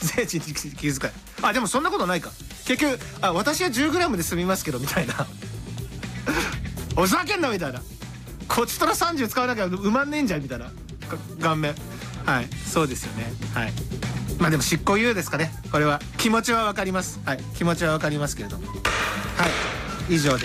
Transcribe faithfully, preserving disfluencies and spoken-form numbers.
税値に気遣い。あでもそんなことないか。結局あ私は じゅうグラム で済みますけどみたいなおふざけんなみたいな、こっちとらさんじゅう使わなきゃ埋まんねえんじゃんみたいな顔面。はいそうですよね。はいまあでも執行猶予ですかねこれは。気持ちはわかります。はい気持ちはわかりますけれども。はい以上で